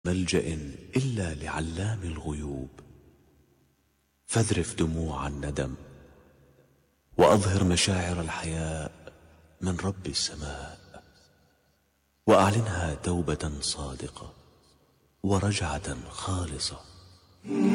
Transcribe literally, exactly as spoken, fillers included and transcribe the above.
ملجأ إلا لعلام الغيوب، فاذرف دموع الندم وأظهر مشاعر الحياء من رب السماء، وأعلنها توبة صادقة ورجعة خالصة.